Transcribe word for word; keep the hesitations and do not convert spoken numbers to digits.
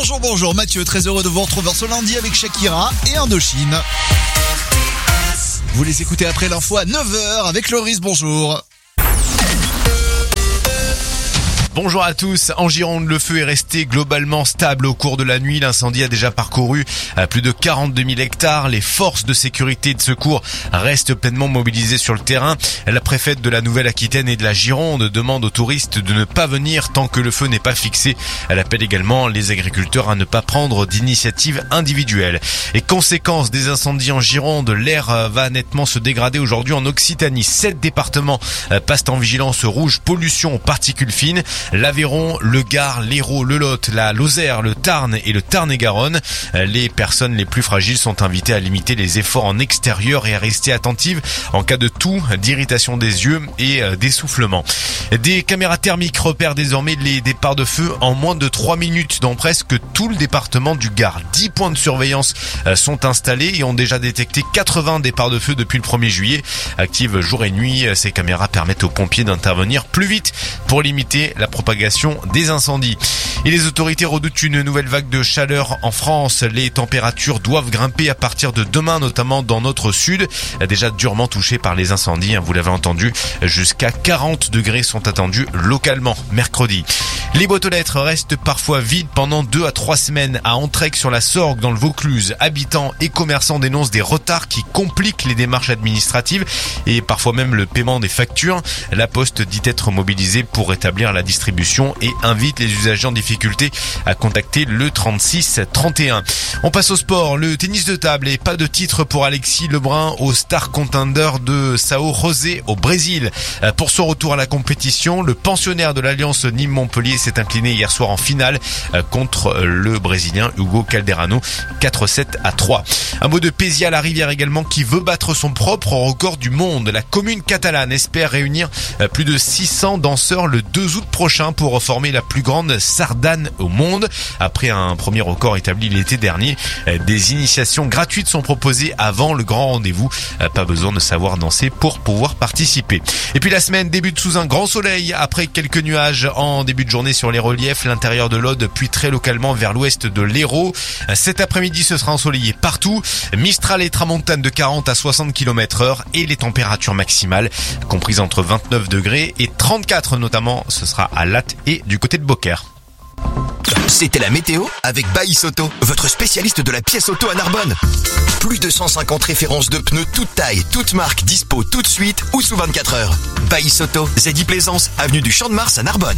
Bonjour, bonjour, Mathieu, très heureux de vous retrouver ce lundi avec Shakira et Indochine. Vous les écoutez après l'info à neuf heures avec Loris, bonjour. Bonjour à tous. En Gironde, le feu est resté globalement stable au cours de la nuit. L'incendie a déjà parcouru plus de quarante-deux mille hectares. Les forces de sécurité et de secours restent pleinement mobilisées sur le terrain. La préfète de la Nouvelle-Aquitaine et de la Gironde demande aux touristes de ne pas venir tant que le feu n'est pas fixé. Elle appelle également les agriculteurs à ne pas prendre d'initiatives individuelles. Et conséquence des incendies en Gironde, l'air va nettement se dégrader aujourd'hui en Occitanie. Sept départements passent en vigilance rouge pollution aux particules fines. L'Aveyron, le Gard, l'Hérault, le Lot, la Lozère, le Tarn et le Tarn-et-Garonne. Les personnes les plus fragiles sont invitées à limiter les efforts en extérieur et à rester attentives en cas de toux, d'irritation des yeux et d'essoufflement. Des caméras thermiques repèrent désormais les départs de feu en moins de trois minutes dans presque tout le département du Gard. dix points de surveillance sont installés et ont déjà détecté quatre-vingts départs de feu depuis le premier juillet. Actives jour et nuit, ces caméras permettent aux pompiers d'intervenir plus vite pour limiter la propagation des incendies. Et les autorités redoutent une nouvelle vague de chaleur en France. Les températures doivent grimper à partir de demain, notamment dans notre sud, déjà durement touché par les incendies. Vous l'avez entendu, jusqu'à quarante degrés sont attendus localement mercredi. Les boîtes aux lettres restent parfois vides pendant deux à trois semaines à Entraigue sur la Sorgue dans le Vaucluse. Habitants et commerçants dénoncent des retards qui compliquent les démarches administratives et parfois même le paiement des factures. La Poste dit être mobilisée pour rétablir la distribution et invite les usagers en difficulté à contacter le trente-six trente et un. On passe au sport, le tennis de table et pas de titre pour Alexis Lebrun au Star Contender de Sao José au Brésil. Pour son retour à la compétition, le pensionnaire de l'Alliance Nîmes-Montpellier s'est incliné hier soir en finale contre le Brésilien Hugo Calderano, quatre sept à trois. Un mot de Pézia, la rivière également, qui veut battre son propre record du monde. La commune catalane espère réunir plus de six cents danseurs le deux août prochain pour former la plus grande sardane au monde. Après un premier record établi l'été dernier, des initiations gratuites sont proposées avant le grand rendez-vous. Pas besoin de savoir danser pour pouvoir participer. Et puis la semaine débute sous un grand soleil après quelques nuages en début de journée sur les reliefs, l'intérieur de l'Aude puis très localement vers l'ouest de l'Hérault. Cet après-midi, ce sera ensoleillé partout. Mistral et tramontane de quarante à soixante kilomètres heure et les températures maximales comprises entre vingt-neuf degrés et trente-quatre notamment. Ce sera à Latte et du côté de Beaucaire. C'était la météo avec Baïs Auto, votre spécialiste de la pièce auto à Narbonne. Plus de cent cinquante références de pneus toutes tailles, toutes marques, dispo tout de suite ou sous vingt-quatre heures. Baïs Auto, Zeddy Plaisance, avenue du Champ de Mars à Narbonne.